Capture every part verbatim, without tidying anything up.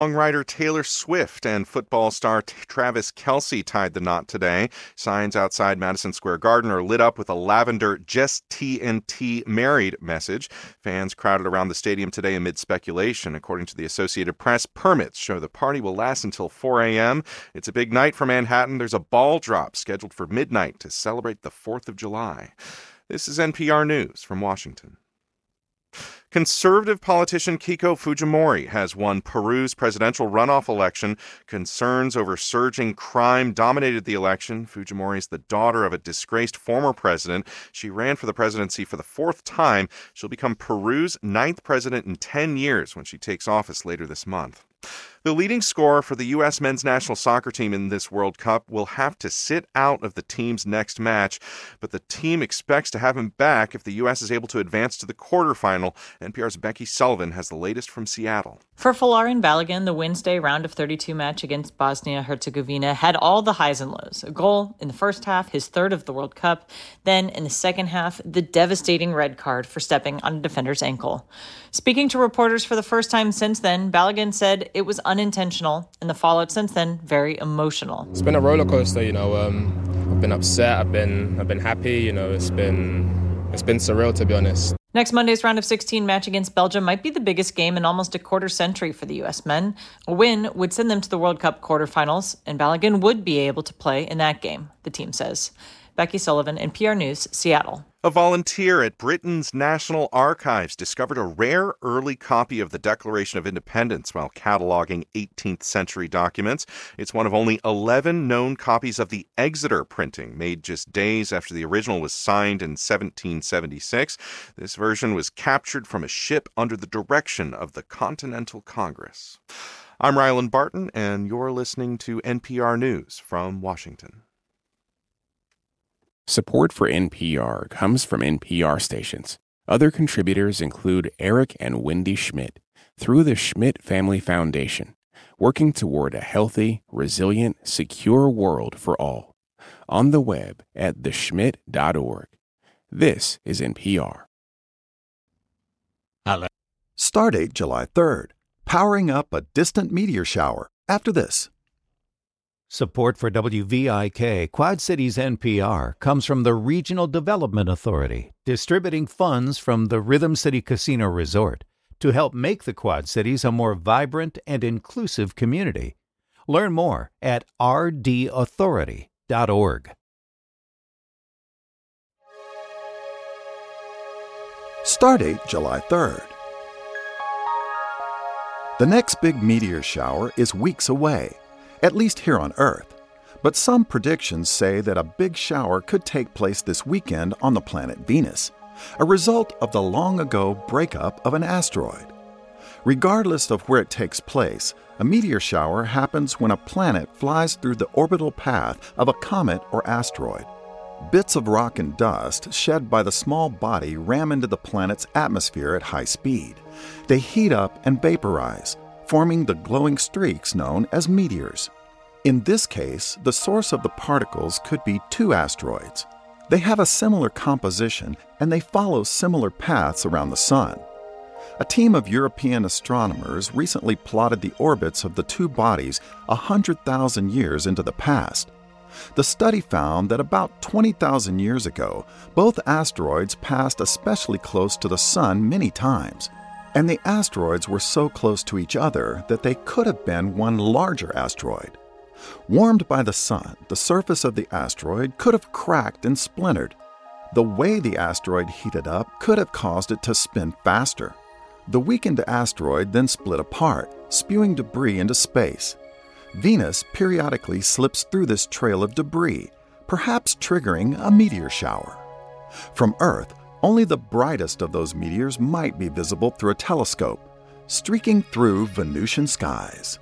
Songwriter Taylor Swift and football star Travis Kelce tied the knot today. Signs outside Madison Square Garden are lit up with a lavender "Just T N T Married" message. Fans crowded around the stadium today amid speculation. According to the Associated Press, permits show the party will last until four a.m. It's a big night for Manhattan. There's a ball drop scheduled for midnight to celebrate the fourth of July. This is N P R News from Washington. Conservative politician Keiko Fujimori has won Peru's presidential runoff election. Concerns over surging crime dominated the election. Fujimori is the daughter of a disgraced former president. She ran for the presidency for the fourth time. She'll become Peru's ninth president in ten years when she takes office later this month. The leading scorer for the U S men's national soccer team in this World Cup will have to sit out of the team's next match, but the team expects to have him back if the U S is able to advance to the quarterfinal. N P R's Becky Sullivan has the latest from Seattle. For Folarin Balogun, the Wednesday round of thirty-two match against Bosnia-Herzegovina had all the highs and lows. A goal in the first half, his third of the World Cup. Then, in the second half, the devastating red card for stepping on a defender's ankle. Speaking to reporters for the first time since then, Balogun said it was unintentional, and the fallout since then very emotional. It's been a roller coaster, you know. Um, I've been upset. I've been, I've been happy. You know, it's been, it's been surreal, to be honest. Next Monday's round of sixteen match against Belgium might be the biggest game in almost a quarter century for the U S men. A win would send them to the World Cup quarterfinals, and Balogun would be able to play in that game, the team says. Becky Sullivan, N P R News, Seattle. A volunteer at Britain's National Archives discovered a rare early copy of the Declaration of Independence while cataloging eighteenth century documents. It's one of only eleven known copies of the Exeter printing, made just days after the original was signed in seventeen seventy-six. This version was captured from a ship under the direction of the Continental Congress. I'm Ryland Barton, and you're listening to N P R News from Washington. Support for N P R comes from N P R stations. Other contributors include Eric and Wendy Schmidt through the Schmidt Family Foundation, working toward a healthy, resilient, secure world for all. On the web at the schmidt dot org. This is N P R. Stardate July third. Powering up a distant meteor shower. After this. Support for W V I K Quad Cities N P R comes from the Regional Development Authority, distributing funds from the Rhythm City Casino Resort to help make the Quad Cities a more vibrant and inclusive community. Learn more at r d authority dot org. Stardate July third. The next big meteor shower is weeks away, at least here on Earth. But some predictions say that a big shower could take place this weekend on the planet Venus, a result of the long-ago breakup of an asteroid. Regardless of where it takes place, a meteor shower happens when a planet flies through the orbital path of a comet or asteroid. Bits of rock and dust shed by the small body ram into the planet's atmosphere at high speed. They heat up and vaporize, forming the glowing streaks known as meteors. In this case, the source of the particles could be two asteroids. They have a similar composition and they follow similar paths around the Sun. A team of European astronomers recently plotted the orbits of the two bodies one hundred thousand years into the past. The study found that about twenty thousand years ago, both asteroids passed especially close to the Sun many times. And the asteroids were so close to each other that they could have been one larger asteroid. Warmed by the Sun, the surface of the asteroid could have cracked and splintered. The way the asteroid heated up could have caused it to spin faster. The weakened asteroid then split apart, spewing debris into space. Venus periodically slips through this trail of debris, perhaps triggering a meteor shower. From Earth, only the brightest of those meteors might be visible through a telescope, streaking through Venusian skies.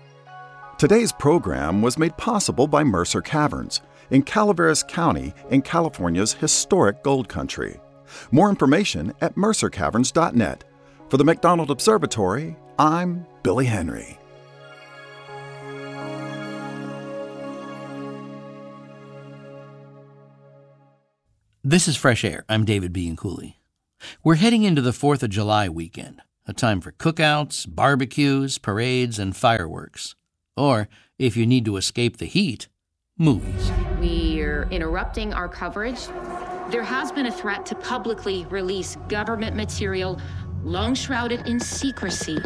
Today's program was made possible by Mercer Caverns in Calaveras County in California's historic gold country. More information at mercer caverns dot net. For the McDonald Observatory, I'm Billy Henry. This is Fresh Air. I'm David Bianculli. We're heading into the fourth of July weekend. a time for cookouts, barbecues, parades, and fireworks. Or, if you need to escape the heat, movies. We're interrupting our coverage. There has been a threat to publicly release government material long shrouded in secrecy.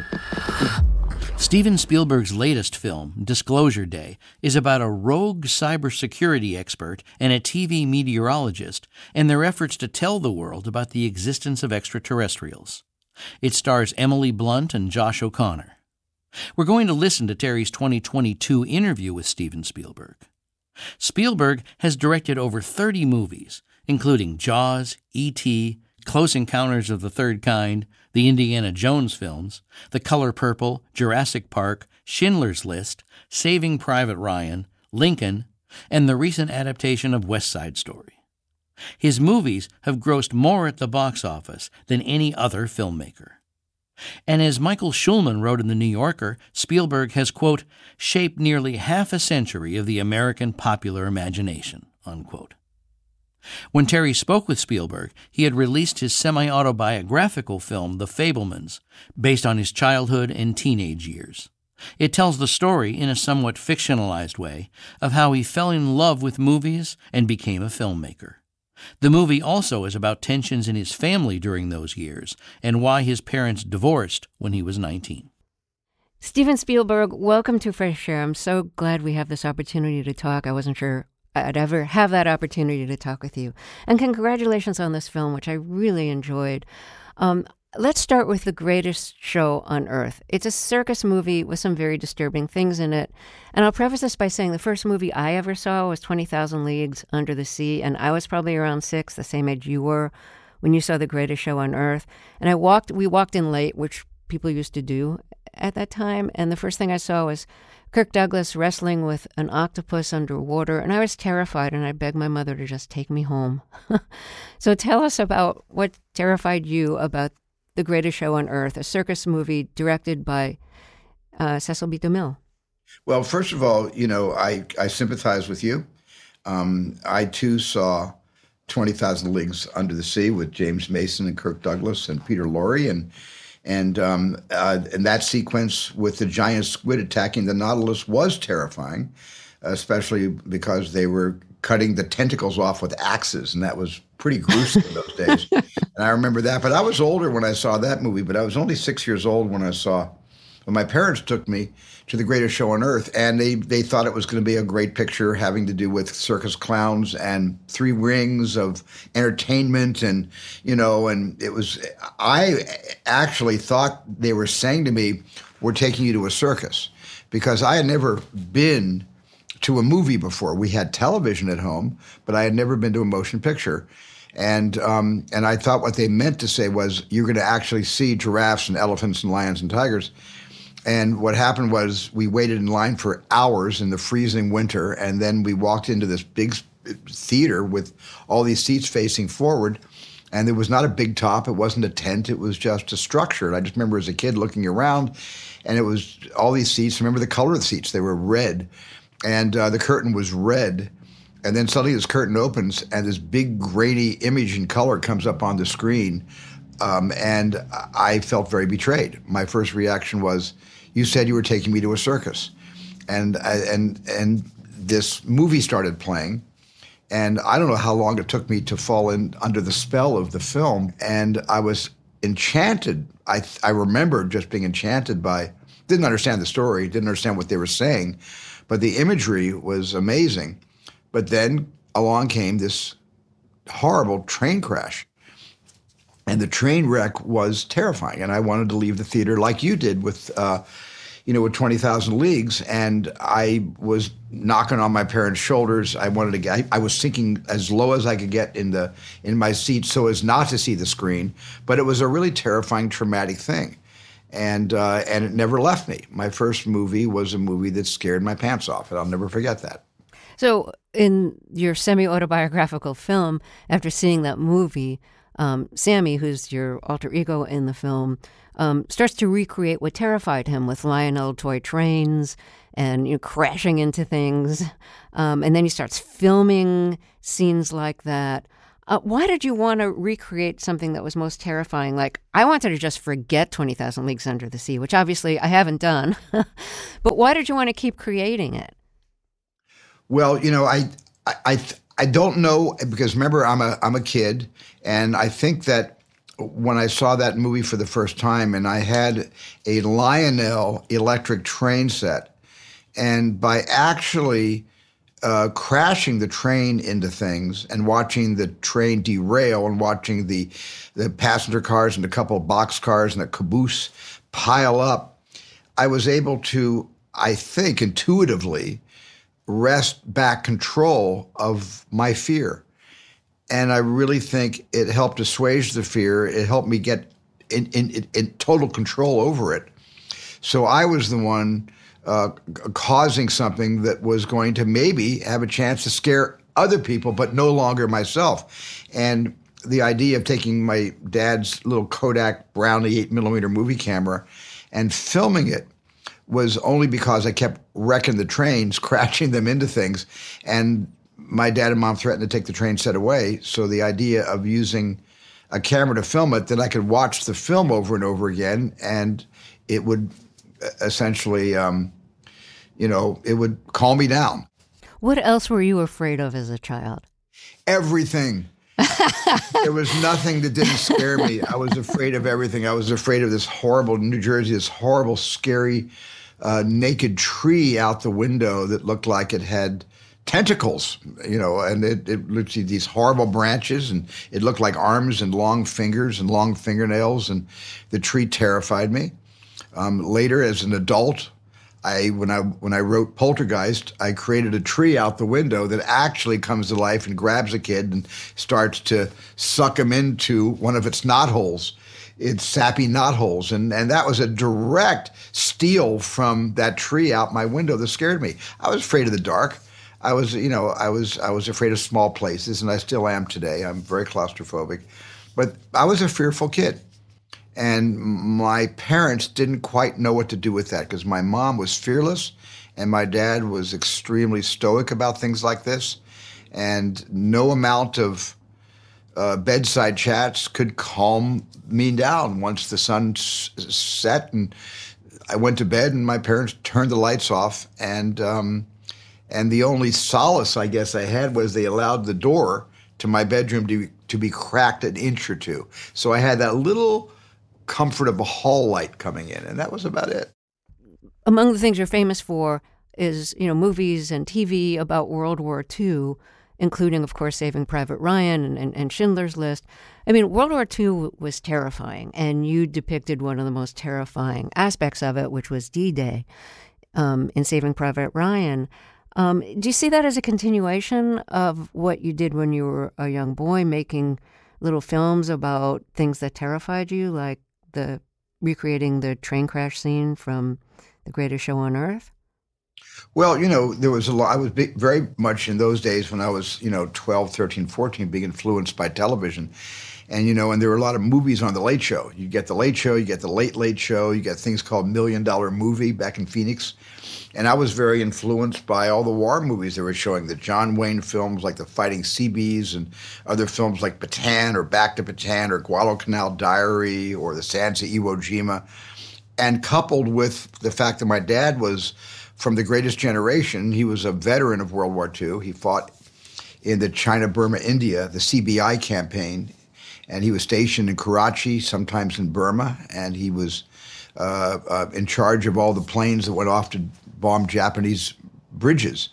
Steven Spielberg's latest film, Disclosure Day, is about a rogue cybersecurity expert and a T V meteorologist and their efforts to tell the world about the existence of extraterrestrials. It stars Emily Blunt and Josh O'Connor. We're going to listen to Terry's twenty twenty-two interview with Steven Spielberg. Spielberg has directed over thirty movies, including Jaws, E T, Close Encounters of the Third Kind, the Indiana Jones films, The Color Purple, Jurassic Park, Schindler's List, Saving Private Ryan, Lincoln, and the recent adaptation of West Side Story. His movies have grossed more at the box office than any other filmmaker. And as Michael Schulman wrote in The New Yorker, Spielberg has, quote, shaped nearly half a century of the American popular imagination, unquote. When Terry spoke with Spielberg, he had released his semi-autobiographical film, The Fabelmans, based on his childhood and teenage years. It tells the story, in a somewhat fictionalized way, of how he fell in love with movies and became a filmmaker. The movie also is about tensions in his family during those years and why his parents divorced when he was nineteen. Steven Spielberg, welcome to Fresh Air. I'm so glad we have this opportunity to talk. I wasn't sure I'd ever have that opportunity to talk with you. And congratulations on this film, which I really enjoyed. Um, let's start with The Greatest Show on Earth. It's a circus movie with some very disturbing things in it. And I'll preface this by saying the first movie I ever saw was twenty thousand Leagues Under the Sea, and I was probably around six, the same age you were, when you saw The Greatest Show on Earth. And I walked, we walked in late, which people used to do at that time, and the first thing I saw was Kirk Douglas wrestling with an octopus underwater, and I was terrified, and I begged my mother to just take me home. So tell us about what terrified you about The Greatest Show on Earth, a circus movie directed by uh, Cecil B. DeMille. Well, first of all, you know, I, I sympathize with you. Um, I, too, saw twenty thousand Leagues Under the Sea with James Mason and Kirk Douglas and Peter Lorre, and And um, uh, and that sequence with the giant squid attacking the Nautilus was terrifying, especially because they were cutting the tentacles off with axes, and that was pretty gruesome in those days. And I remember that. But I was older when I saw that movie, but I was only six years old when I saw, when my parents took me to The Greatest Show on Earth, and they, they thought it was going to be a great picture having to do with circus clowns and three rings of entertainment, and, you know, and it was, I actually thought they were saying to me, we're taking you to a circus, because I had never been to a movie before. We had television at home, but I had never been to a motion picture. And um, and I thought what they meant to say was, you're going to actually see giraffes and elephants and lions and tigers. And what happened was we waited in line for hours in the freezing winter, and then we walked into this big theater with all these seats facing forward, and there was not a big top. It wasn't a tent. It was just a structure. And I just remember as a kid looking around, and it was all these seats. Remember the color of the seats. They were red, and uh, the curtain was red. And then suddenly this curtain opens, and this big grainy image in color comes up on the screen. Um, and I felt very betrayed. My first reaction was, you said you were taking me to a circus. And and and this movie started playing. And I don't know how long it took me to fall in under the spell of the film. And I was enchanted. I I remember just being enchanted by, didn't understand the story, didn't understand what they were saying, but the imagery was amazing. But then along came this horrible train crash. And the train wreck was terrifying. And I wanted to leave the theater like you did with, uh, you know, with twenty thousand Leagues. And I was knocking on my parents' shoulders. I wanted to get, I, I was sinking as low as I could get in the in my seat so as not to see the screen. But it was a really terrifying, traumatic thing. And uh, and it never left me. My first movie was a movie that scared my pants off, and I'll never forget that. So in your semi-autobiographical film, after seeing that movie, um, Sammy, who's your alter ego in the film, um, starts to recreate what terrified him with Lionel toy trains and, you know, crashing into things. Um, and then he starts filming scenes like that. Uh, why did you want to recreate something that was most terrifying? Like, I wanted to just forget twenty thousand Leagues Under the Sea, which obviously I haven't done. But why did you want to keep creating it? Well, you know, I, I, I, I don't know, because remember, I'm a, I'm a kid, and I think that when I saw that movie for the first time, and I had a Lionel electric train set, and by actually uh, crashing the train into things and watching the train derail and watching the the passenger cars and a couple of box cars and a caboose pile up, I was able to, I think, intuitively wrest back control of my fear. And I really think it helped assuage the fear. It helped me get in, in, in total control over it. So I was the one uh, causing something that was going to maybe have a chance to scare other people, but no longer myself. And the idea of taking my dad's little Kodak Brownie eight millimeter movie camera and filming it was only because I kept wrecking the trains, crashing them into things. And my dad and mom threatened to take the train set away. So the idea of using a camera to film it, that I could watch the film over and over again, and it would essentially, um, you know, it would calm me down. What else were you afraid of as a child? Everything. There was nothing that didn't scare me. I was afraid of everything. I was afraid of this horrible New Jersey, this horrible, scary, uh, naked tree out the window that looked like it had tentacles, you know, and it, it looked at these horrible branches, and it looked like arms and long fingers and long fingernails, and the tree terrified me. Um, later, as an adult, I when I when I wrote Poltergeist, I created a tree out the window that actually comes to life and grabs a kid and starts to suck him into one of its knotholes, its sappy knotholes, and and that was a direct steal from that tree out my window that scared me. I was afraid of the dark. I was, you know, I was I was afraid of small places, and I still am today. I'm very claustrophobic, but I was a fearful kid. And my parents didn't quite know what to do with that, because my mom was fearless and my dad was extremely stoic about things like this. And no amount of uh, bedside chats could calm me down once the sun s- set and I went to bed and my parents turned the lights off. And, um, and the only solace I guess I had was they allowed the door to my bedroom to, to be cracked an inch or two. So I had that little comfort of a hall light coming in, and that was about it. Among the things you're famous for is, you know, movies and T V about World War Two, including, of course, Saving Private Ryan and, and, and Schindler's List. I mean, World War Two was terrifying, and you depicted one of the most terrifying aspects of it, which was D-Day, um, in Saving Private Ryan. Um, do you see that as a continuation of what you did when you were a young boy, making little films about things that terrified you, like the recreating the train crash scene from The Greatest Show on Earth? Well, you know, there was a lot. I was big, very much in those days when I was, you know, twelve, thirteen, fourteen, being influenced by television. And, you know, and there were a lot of movies on The Late Show. You get The Late Show, you get The Late Late Show, you get things called Million Dollar Movie back in Phoenix. And I was very influenced by all the war movies they were showing, the John Wayne films like The Fighting Seabees and other films like Bataan or Back to Bataan or Guadalcanal Diary or The Sands of Iwo Jima. And coupled with the fact that my dad was from the greatest generation, he was a veteran of World War Two. He fought in the China, Burma, India, the C B I campaign. And he was stationed in Karachi, sometimes in Burma, and he was uh, uh, in charge of all the planes that went off to bomb Japanese bridges.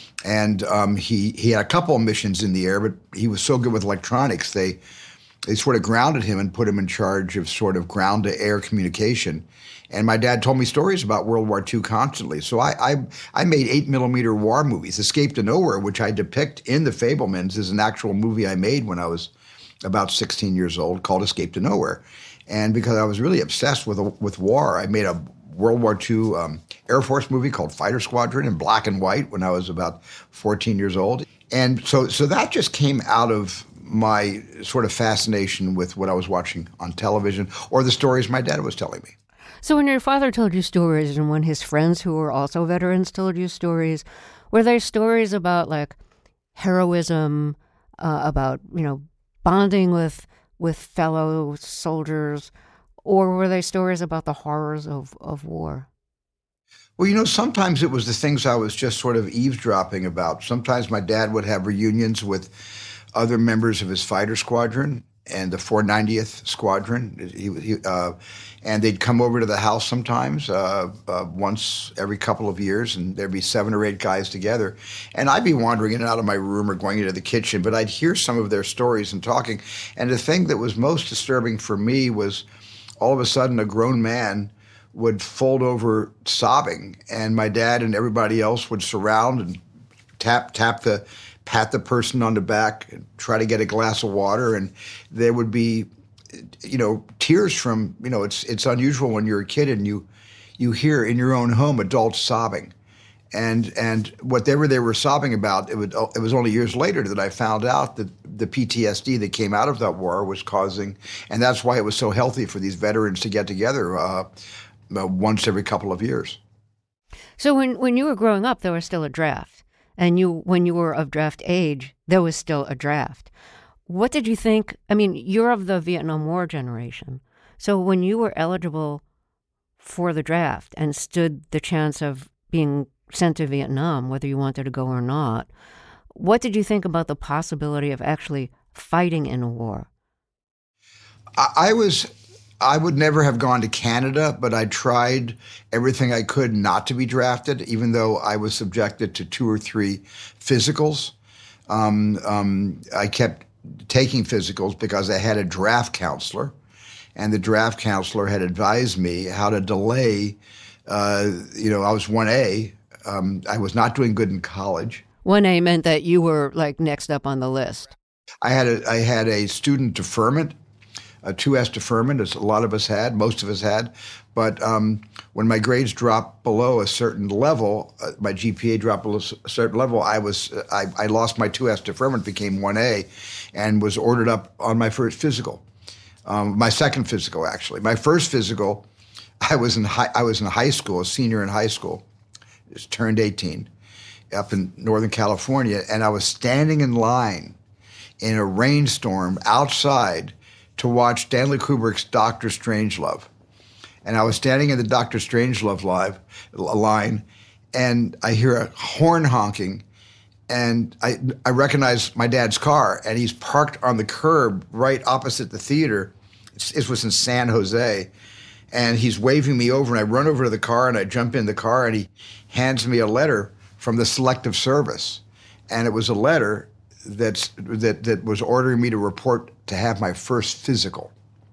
And um, he, he had a couple of missions in the air, but he was so good with electronics, they they sort of grounded him and put him in charge of sort of ground-to-air communication. And my dad told me stories about World War Two constantly. So I I, I made eight millimeter war movies. Escape to Nowhere, which I depict in The Fabelmans, is an actual movie I made when I was about sixteen years old, called Escape to Nowhere. And because I was really obsessed with with war, I made a World War Two um, Air Force movie called Fighter Squadron in black and white when I was about fourteen years old. And so so that just came out of my sort of fascination with what I was watching on television or the stories my dad was telling me. So when your father told you stories and when his friends who were also veterans told you stories, were there stories about like heroism, uh, about, you know, bonding with with fellow soldiers, or were they stories about the horrors of, of war? Well, you know, sometimes it was the things I was just sort of eavesdropping about. Sometimes my dad would have reunions with other members of his fighter squadron and the four ninetieth Squadron. He, he, uh, and they'd come over to the house sometimes, uh, uh, once every couple of years, and there'd be seven or eight guys together. And I'd be wandering in and out of my room or going into the kitchen, but I'd hear some of their stories and talking. And the thing that was most disturbing for me was all of a sudden a grown man would fold over sobbing, and my dad and everybody else would surround and tap tap the pat the person on the back and try to get a glass of water, and there would be, you know, tears from, you know, it's it's unusual when you're a kid and you you hear in your own home adults sobbing, and and whatever they were sobbing about, it would it was only years later that I found out that the P T S D that came out of that war was causing, and that's why it was so healthy for these veterans to get together uh, once every couple of years. So when when you were growing up, there was still a draft. And you, when you were of draft age, there was still a draft. What did you think? I mean, you're of the Vietnam War generation. So when you were eligible for the draft and stood the chance of being sent to Vietnam, whether you wanted to go or not, what did you think about the possibility of actually fighting in a war? I, I was... I would never have gone to Canada, but I tried everything I could not to be drafted, even though I was subjected to two or three physicals. Um, um, I kept taking physicals because I had a draft counselor, and the draft counselor had advised me how to delay. Uh, you know, I was one A. Um, I was not doing good in college. one A meant that you were like next up on the list. I had a, I had a student deferment. A two S deferment, as a lot of us had, most of us had. But um, when my grades dropped below a certain level, uh, my G P A dropped below a certain level, I was I, I lost my two S deferment, became one A, and was ordered up on my first physical, um, my second physical actually. My first physical, I was in high, I was in high school, a senior in high school, just turned eighteen, up in Northern California, and I was standing in line in a rainstorm outside to watch Stanley Kubrick's Doctor Strangelove. And I was standing in the Doctor Strangelove live, line, and I hear a horn honking, and I, I recognize my dad's car, and he's parked on the curb right opposite the theater. It was in San Jose, and he's waving me over, and I run over to the car, and I jump in the car, and he hands me a letter from the Selective Service. And it was a letter that's, that, that was ordering me to report to have my first physical.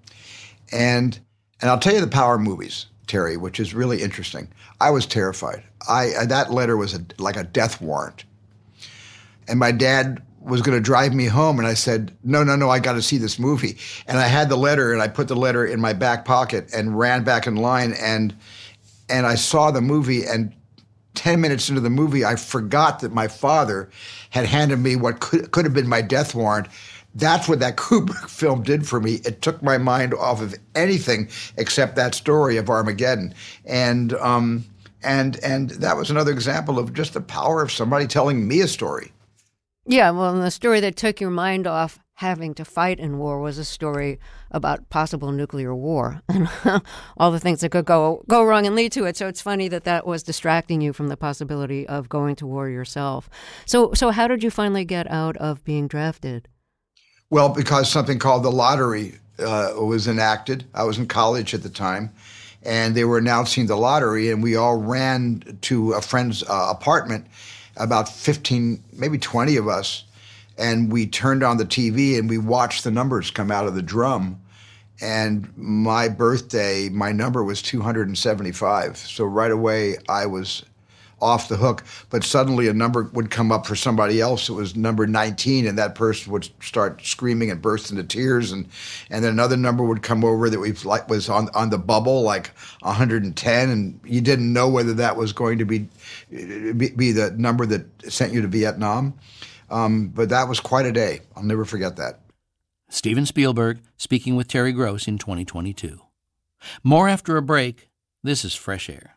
And and I'll tell you the power movies, Terry, which is really interesting. I was terrified. I that letter was a, like a death warrant. And my dad was going to drive me home, and I said, no, no, no, I got to see this movie. And I had the letter, and I put the letter in my back pocket and ran back in line, and and I saw the movie, and ten minutes into the movie, I forgot that my father had handed me what could, could have been my death warrant. That's what that Kubrick film did for me. It took my mind off of anything except that story of Armageddon. And um, and and that was another example of just the power of somebody telling me a story. Yeah, well, and the story that took your mind off having to fight in war was a story about possible nuclear war and all the things that could go go wrong and lead to it. So it's funny that that was distracting you from the possibility of going to war yourself. So so how did you finally get out of being drafted? Well, because something called the lottery uh, was enacted. I was in college at the time, and they were announcing the lottery, and we all ran to a friend's uh, apartment, about fifteen, maybe twenty of us, and we turned on the T V and we watched the numbers come out of the drum. And my birthday, my number was two hundred seventy-five. So right away, I was off the hook, but suddenly a number would come up for somebody else. It was number nineteen, and that person would start screaming and burst into tears, and and then another number would come over that we like was on on the bubble, like one hundred ten, and you didn't know whether that was going to be be, be the number that sent you to Vietnam. Um, but that was quite a day. I'll never forget that. Steven Spielberg speaking with Terry Gross in twenty twenty-two. More after a break. This is Fresh Air.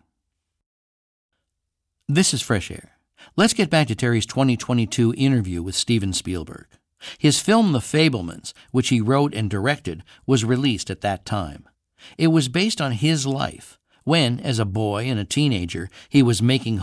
This is Fresh Air. Let's get back to Terry's twenty twenty-two interview with Steven Spielberg. His film The Fabelmans, which he wrote and directed, was released at that time. It was based on his life, when, as a boy and a teenager, he was making